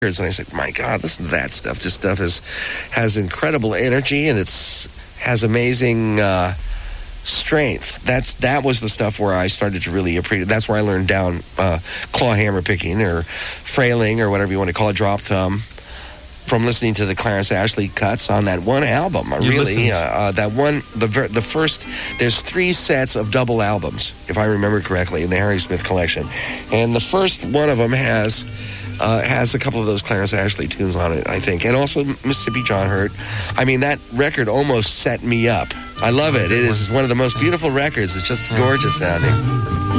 And I said, my God, listen to that stuff. This stuff has incredible energy, and has amazing strength. That was the stuff where I started to really appreciate. That's where I learned down claw hammer picking or frailing or whatever you want to call it, drop thumb, from listening to the Clarence Ashley cuts on that one album. The first, there's 3 sets of double albums, if I remember correctly, in the Harry Smith collection. And the first one of them has a couple of those Clarence Ashley tunes on it, I think. And also Mississippi John Hurt. I mean, that record almost set me up. I love it. It is one of the most beautiful records. It's just gorgeous sounding.